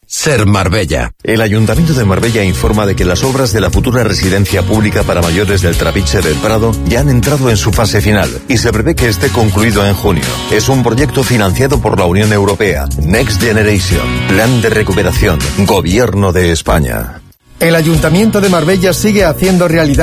Ser Marbella. El Ayuntamiento de Marbella informa de que las obras de la futura residencia pública para mayores del Trapiche del Prado ya han entrado en su fase final y se prevé que esté concluido en junio. Es un proyecto financiado por la Unión Europea. Next Generation. Plan de recuperación. Gobierno de España. El Ayuntamiento de Marbella sigue haciendo realidad